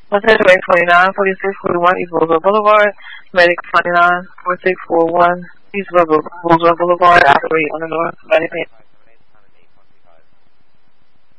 128, 29, 46, 41, East Roosevelt Boulevard. Medic 29, 4641, East Roosevelt Boulevard, operate on the north, Medic